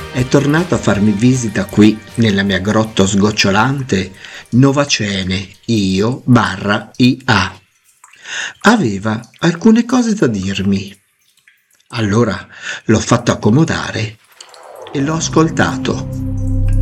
È tornato a farmi visita qui, nella mia grotta sgocciolante, Novacene, io barra IA. Aveva alcune cose da dirmi. Allora l'ho fatto accomodare e l'ho ascoltato.